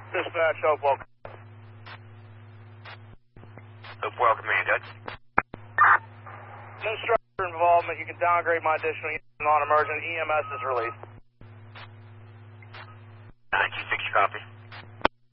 Dispatch, Hopewell. Hopewell Command, Dutch. No structure involvement. You can downgrade my additional non-emergent. EMS is released. 926, copy.